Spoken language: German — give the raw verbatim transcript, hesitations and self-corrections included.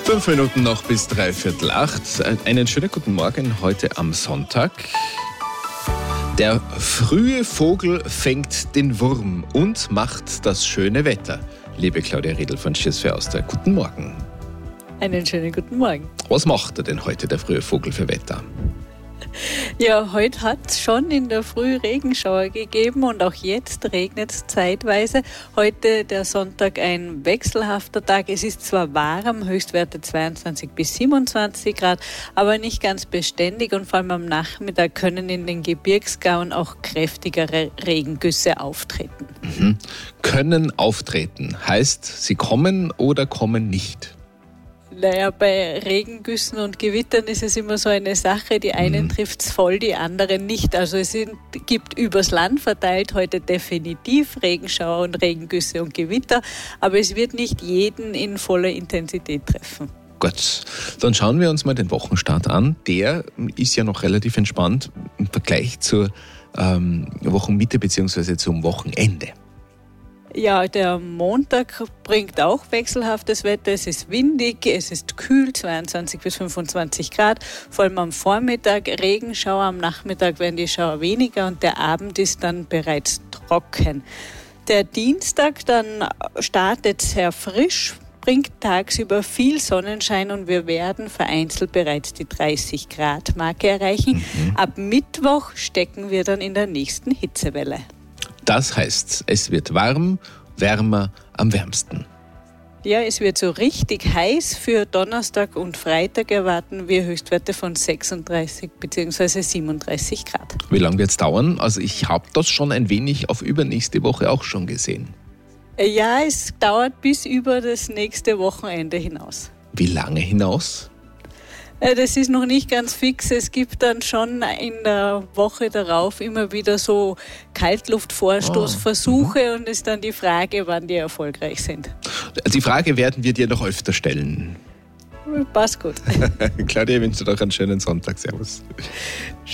Fünf Minuten noch bis dreiviertel acht. Einen schönen guten Morgen heute am Sonntag. Der frühe Vogel fängt den Wurm und macht das schöne Wetter. Liebe Claudia Riedl von Cheers für Austria, guten Morgen. Einen schönen guten Morgen. Was macht er denn heute, der frühe Vogel, für Wetter? Ja, heute hat es schon in der Früh Regenschauer gegeben und auch jetzt regnet es zeitweise. Heute der Sonntag ein wechselhafter Tag. Es ist zwar warm, Höchstwerte zweiundzwanzig bis siebenundzwanzig Grad, aber nicht ganz beständig und vor allem am Nachmittag können in den Gebirgsgauen auch kräftigere Regengüsse auftreten. Mhm. Können auftreten, heißt, sie kommen oder kommen nicht? Naja, bei Regengüssen und Gewittern ist es immer so eine Sache. Die einen mhm. trifft es voll, die anderen nicht. Also es sind, gibt übers Land verteilt heute definitiv Regenschauer und Regengüsse und Gewitter. Aber es wird nicht jeden in voller Intensität treffen. Gut, dann schauen wir uns mal den Wochenstart an. Der ist ja noch relativ entspannt im Vergleich zur ähm, Wochenmitte bzw. zum Wochenende. Ja, der Montag bringt auch wechselhaftes Wetter. Es ist windig, es ist kühl, zweiundzwanzig bis fünfundzwanzig Grad. Vor allem am Vormittag Regenschauer, am Nachmittag werden die Schauer weniger und der Abend ist dann bereits trocken. Der Dienstag dann startet sehr frisch, bringt tagsüber viel Sonnenschein und wir werden vereinzelt bereits die dreißig Grad Marke erreichen. Mhm. Ab Mittwoch stecken wir dann in der nächsten Hitzewelle. Das heißt, es wird warm, wärmer am wärmsten. Ja, es wird so richtig heiß. Für Donnerstag und Freitag erwarten wir Höchstwerte von sechsunddreißig bzw. siebenunddreißig Grad. Wie lange wird es dauern? Also ich habe das schon ein wenig auf übernächste Woche auch schon gesehen. Ja, es dauert bis über das nächste Wochenende hinaus. Wie lange hinaus? Das ist noch nicht ganz fix. Es gibt dann schon in der Woche darauf immer wieder so Kaltluftvorstoßversuche oh. und es ist dann die Frage, wann die erfolgreich sind. Die Frage werden wir dir noch öfter stellen. Passt gut. Claudia, ich wünsche dir noch einen schönen Sonntag. Servus.